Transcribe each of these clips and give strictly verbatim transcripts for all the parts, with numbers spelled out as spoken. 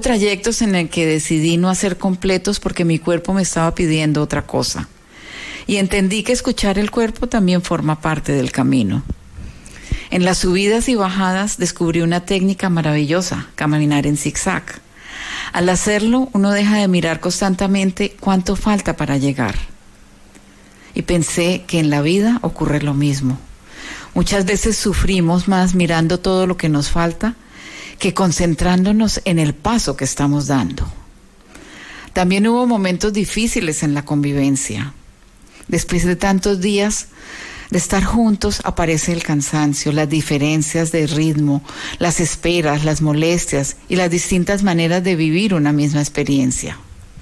trayectos en el que decidí no hacer completos porque mi cuerpo me estaba pidiendo otra cosa. Y entendí que escuchar el cuerpo también forma parte del camino. En las subidas y bajadas descubrí una técnica maravillosa, caminar en zigzag. Al hacerlo, uno deja de mirar constantemente cuánto falta para llegar. Y pensé que en la vida ocurre lo mismo. Muchas veces sufrimos más mirando todo lo que nos falta que concentrándonos en el paso que estamos dando. También hubo momentos difíciles en la convivencia. Después de tantos días de estar juntos aparece el cansancio, las diferencias de ritmo, las esperas, las molestias y las distintas maneras de vivir una misma experiencia.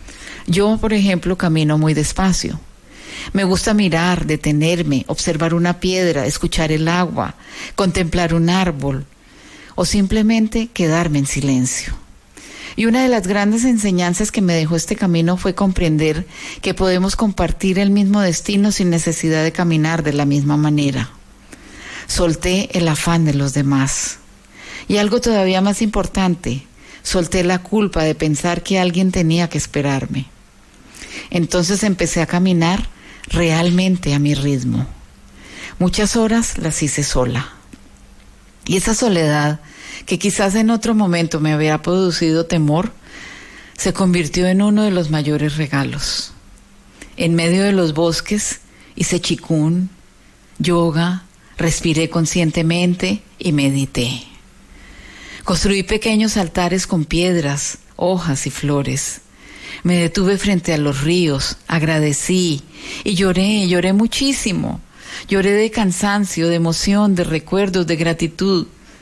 Yo, por ejemplo, camino muy despacio. Me gusta mirar, detenerme, observar una piedra, escuchar el agua, contemplar un árbol o simplemente quedarme en silencio. Y una de las grandes enseñanzas que me dejó este camino fue comprender que podemos compartir el mismo destino sin necesidad de caminar de la misma manera. Solté el afán de los demás. Y algo todavía más importante, solté la culpa de pensar que alguien tenía que esperarme. Entonces empecé a caminar realmente a mi ritmo. Muchas horas las hice sola. Y esa soledad, que quizás en otro momento me había producido temor, se convirtió en uno de los mayores regalos. En medio de los bosques hice chikun, yoga, respiré conscientemente y medité. Construí pequeños altares con piedras, hojas y flores. Me detuve frente a los ríos, agradecí y lloré, lloré muchísimo. Lloré de cansancio, de emoción, de recuerdos, de gratitud.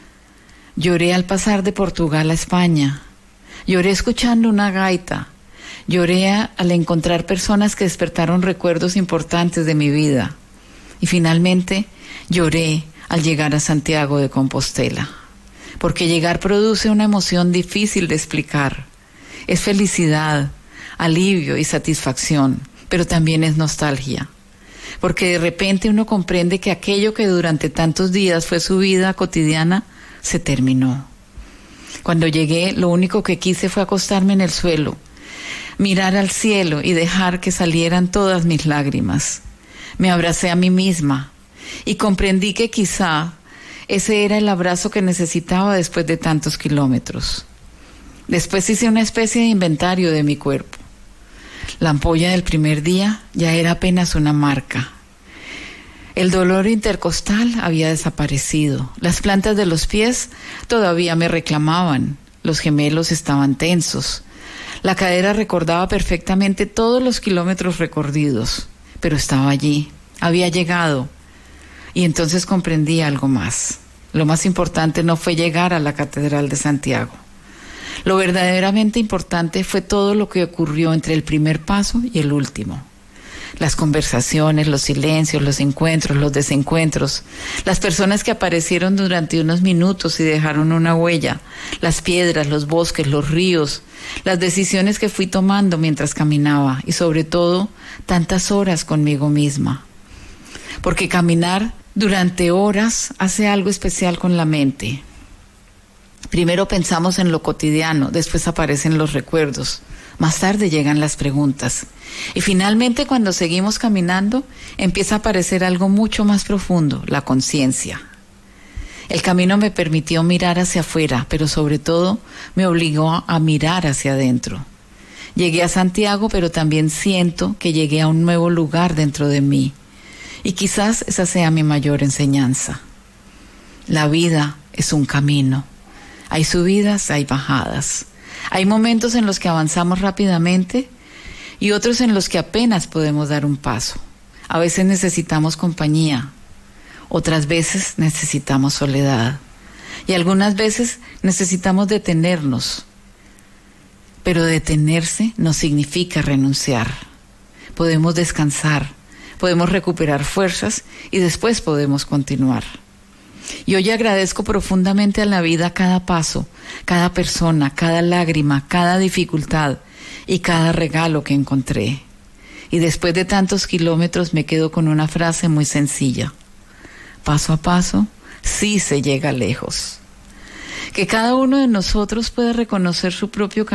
Lloré al pasar de Portugal a España. Lloré escuchando una gaita. Lloré a, al encontrar personas que despertaron recuerdos importantes de mi vida. Y finalmente lloré al llegar a Santiago de Compostela. Porque llegar produce una emoción difícil de explicar. Es felicidad, alivio y satisfacción, pero también es nostalgia. Porque de repente uno comprende que aquello que durante tantos días fue su vida cotidiana se terminó. Cuando llegué, lo único que quise fue acostarme en el suelo, mirar al cielo y dejar que salieran todas mis lágrimas. Me abracé a mí misma y comprendí que quizá ese era el abrazo que necesitaba después de tantos kilómetros. Después hice una especie de inventario de mi cuerpo. La ampolla del primer día ya era apenas una marca. El dolor intercostal había desaparecido. Las plantas de los pies todavía me reclamaban. Los gemelos estaban tensos. La cadera recordaba perfectamente todos los kilómetros recorridos, pero estaba allí, había llegado. Y entonces comprendí algo más. Lo más importante no fue llegar a la Catedral de Santiago. Lo verdaderamente importante fue todo lo que ocurrió entre el primer paso y el último. Las conversaciones, los silencios, los encuentros, los desencuentros, las personas que aparecieron durante unos minutos y dejaron una huella, las piedras, los bosques, los ríos, las decisiones que fui tomando mientras caminaba y sobre todo tantas horas conmigo misma. Porque caminar durante horas hace algo especial con la mente. Primero pensamos en lo cotidiano, después aparecen los recuerdos, más tarde llegan las preguntas. Y finalmente, cuando seguimos caminando, empieza a aparecer algo mucho más profundo, la conciencia. El camino me permitió mirar hacia afuera, pero sobre todo me obligó a mirar hacia adentro. Llegué a Santiago, pero también siento que llegué a un nuevo lugar dentro de mí. Y quizás esa sea mi mayor enseñanza. La vida es un camino. Hay subidas, hay bajadas. Hay momentos en los que avanzamos rápidamente y otros en los que apenas podemos dar un paso. A veces necesitamos compañía, otras veces necesitamos soledad y algunas veces necesitamos detenernos. Pero detenerse no significa renunciar. Podemos descansar, podemos recuperar fuerzas y después podemos continuar. Y hoy agradezco profundamente a la vida cada paso, cada persona, cada lágrima, cada dificultad y cada regalo que encontré. Y después de tantos kilómetros me quedo con una frase muy sencilla. Paso a paso, sí se llega lejos. Que cada uno de nosotros pueda reconocer su propio camino.